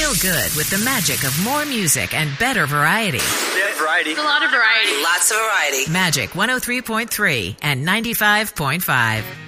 Feel good with the magic of more music and better variety. Variety. A lot of variety. Lots of variety. Magic 103.3 and 95.5.